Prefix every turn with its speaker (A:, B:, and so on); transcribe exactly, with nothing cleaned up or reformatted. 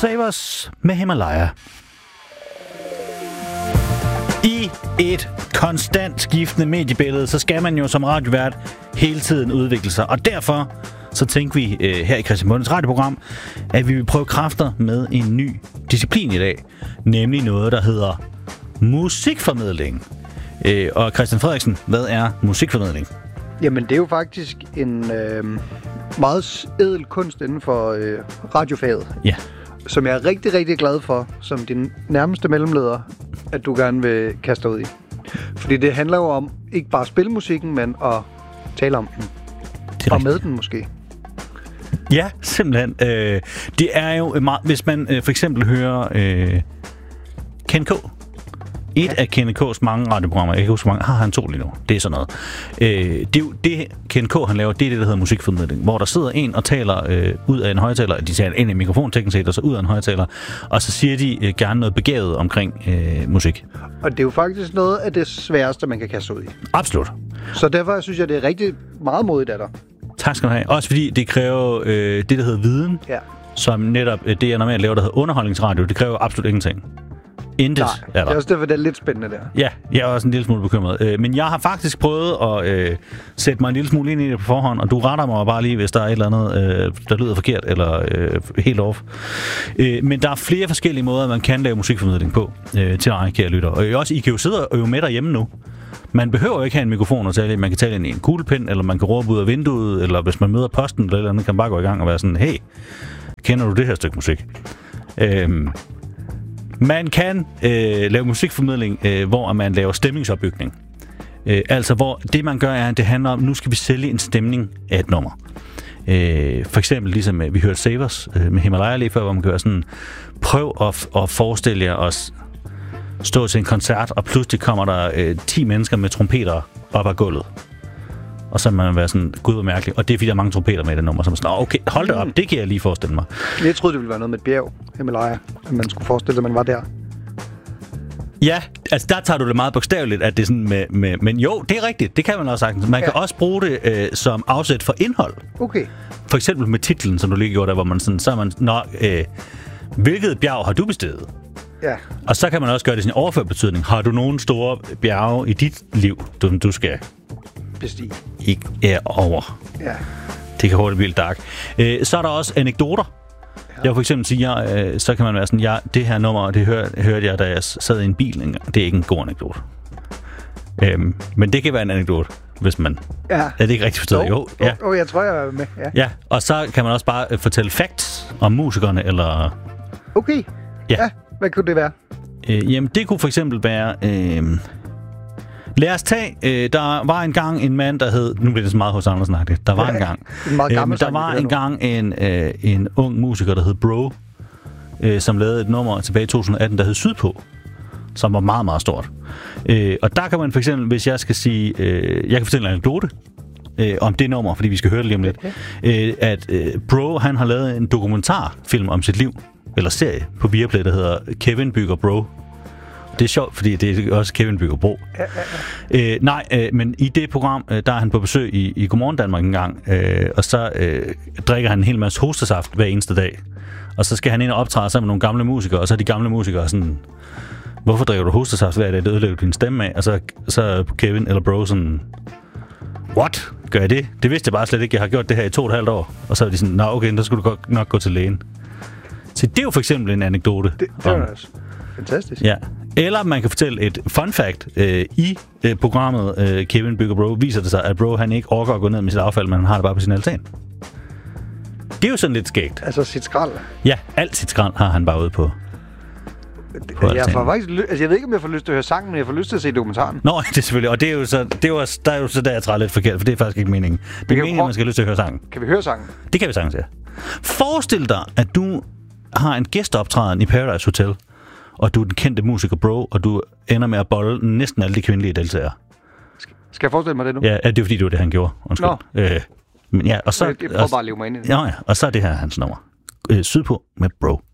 A: Savers med Himalaya. I et konstant skiftende mediebillede, så skal man jo som radiovært hele tiden udvikle sig. Og derfor så tænker vi øh, her i Christian Bondes radioprogram, at vi vil prøve kræfter med en ny disciplin i dag. Nemlig noget, der hedder musikformidling. Øh, og Christian Frederiksen, hvad er musikformidling?
B: Jamen, det er jo faktisk en øh, meget ædel kunst inden for øh, radiofaget.
A: Ja.
B: Som jeg er rigtig, rigtig glad for, som din nærmeste mellemleder, at du gerne vil kaste dig ud i. Fordi det handler jo om ikke bare at spille musikken, men at tale om den. Og med den måske.
A: Ja, simpelthen. Øh, det er jo meget, hvis man øh, for eksempel hører øh, Ken K. Et ja. af Ken K's mange radioprogrammer, jeg kan huske mange, har han to lige nu, det er sådan noget. Øh, det, er jo, det Ken K han laver, det er det, der hedder musikformidling, hvor der sidder en og taler øh, ud af en højtaler, de taler ind i mikrofon teknisk set, og så ud af en højtaler, og så siger de øh, gerne noget begavet omkring øh, musik. Og
B: det er jo faktisk noget af det sværeste, man kan kaste ud i.
A: Absolut.
B: Så derfor synes jeg, det er rigtig meget modigt af dig. Tak
A: skal du have. Også fordi det kræver øh, det, der hedder viden,
B: ja.
A: som netop øh, det, jeg normalt laver, der hedder underholdningsradio, det kræver absolut ingenting. Intet
B: Nej,
A: er der.
B: Det er også derfor, det er lidt spændende der.
A: Ja, jeg er også en lille smule bekymret. Øh, men jeg har faktisk prøvet at øh, sætte mig en lille smule ind i det på forhånd, og du retter mig bare lige, hvis der er et eller andet, øh, der lyder forkert, eller øh, helt off. Øh, men der er flere forskellige måder, man kan lave musikformidling på øh, til dig, kære lytter. Og også, I kan jo sidde og øve med derhjemme nu. Man behøver jo ikke have en mikrofon at tale i. Man kan tale ind i en kuglepen, eller man kan råbe ud af vinduet, eller hvis man møder posten, eller, eller andet, kan man bare gå i gang og være sådan, hey, kender du det her stykke musik? Øh, Man kan øh, lave musikformidling, øh, hvor man laver stemningsopbygning. Øh, altså, hvor det man gør, er, at det handler om, nu skal vi sælge en stemning af et nummer. Øh, for eksempel, ligesom øh, vi hørte Savers øh, med Himalaya lige før, hvor man gør sådan, prøv at, at forestille jer os stå til en koncert, og pludselig kommer der øh, ti mennesker med trompeter op ad gulvet. Og så man være sådan, gud hvor mærkeligt. Og det er fordi, der er mange trompeter med i det nummer. Så man sådan, okay, hold da op, det kan jeg lige forestille mig.
B: Jeg troede, det ville være noget med et bjerg, Himalaya. At man skulle forestille sig, at man var der.
A: Ja, altså der tager du det meget bogstaveligt, at det er sådan med, med... Men jo, det er rigtigt, det kan man også sagtens. Man ja. kan også bruge det øh, som afsæt for indhold.
B: Okay.
A: For eksempel med titlen, som du lige gjorde der, hvor man sådan... Så er man, nå, øh, hvilket bjerg har du bestedet?
B: Ja.
A: Og så kan man også gøre det i sin overført betydning. Har du nogle store bjerge i dit liv, du, du skal...
B: bestige.
A: Ikke ja, over.
B: Ja.
A: Det kan hurtigt blive dark. Øh, så er der også anekdoter. Ja. Jeg for eksempel siger, øh, så kan man være sådan, ja, det her nummer, det hør, hørte jeg, da jeg sad i en bil engang. Det er ikke en god anekdote. Øhm, men det kan være en anekdote, hvis man...
B: Ja.
A: Er det ikke rigtigt forstået? Jo.
B: Jo,
A: ja.
B: jo, jeg tror, jeg er med. Ja.
A: ja, og så kan man også bare øh, fortælle facts om musikerne, eller...
B: Okay.
A: Ja.
B: ja. Hvad kunne det være?
A: Øh, jamen, det kunne for eksempel være... Øh, Lad os tage, øh, der var engang en mand, der hed... Nu bliver det så meget hos Andersen. Der var
B: ja,
A: engang...
B: En meget gammel
A: øh, der var engang en, øh, en ung musiker, der hed Bro, øh, som lavede et nummer tilbage i to tusind atten, der hed Sydpå, som var meget, meget stort. Øh, og der kan man for eksempel, hvis jeg skal sige... Øh, jeg kan fortælle en anekdote øh, om det nummer, fordi vi skal høre det lige om lidt. Okay. Øh, at øh, Bro, han har lavet en dokumentarfilm om sit liv, eller serie på Viaplay, der hedder Kevin Bygger Bro. Det er sjovt, fordi det er også Kevin Bygger Bro. Ja, ja, ja. Øh, nej, øh, men i det program, øh, der er han på besøg i, i Godmorgen Danmark en gang, øh, og så øh, drikker han en hel masse hostesaft hver eneste dag. Og så skal han ind og optræde sammen med nogle gamle musikere, og så er de gamle musikere sådan, hvorfor drikker du hostesaft hver dag? Det ødelægger din stemme af. Og så, så Kevin eller Bro sådan, what? Gør jeg det? Det vidste jeg bare slet ikke. Jeg har gjort det her i to og et halvt år. Og så er de sådan, nå okay, så skulle du nok gå til lægen. Så det er jo for eksempel en anekdote.
B: Det, det er også fantastisk.
A: Ja. Eller man kan fortælle et fun fact. Øh, I øh, programmet øh, Kevin Bygger Bro viser det sig, at Bro han ikke orker at gå ned med sit affald, men han har det bare på sin altan. Det er jo sådan lidt skægt.
B: Altså sit skrald?
A: Ja, alt sit skrald har han bare ude på. på
B: jeg, får faktisk, altså, jeg ved ikke, om jeg får lyst til at høre sangen, men jeg får lyst til at se dokumentaren.
A: Nå, det er selvfølgelig. Og det er jo så, det er jo, der er jo så der, jeg træder lidt forkert, for det er faktisk ikke meningen. Det er meningen, at man skal have lyst til at høre sangen.
B: Kan vi høre sangen?
A: Det kan vi sagtens, ja. Forestil dig, at du har en gæsteoptræden i Paradise Hotel, og du er den kendte musiker Bro, og du ender med at bolle næsten alle de kvindelige deltagere.
B: Skal jeg forestille mig det nu?
A: Ja, det er fordi, det var det, han gjorde. Undskyld.
B: Nå.
A: Øh, men ja, og så...
B: Jeg prøver bare at leve mig ind i det.
A: Ja, ja, og så er det her hans nummer. Øh, Sydpå med Bro.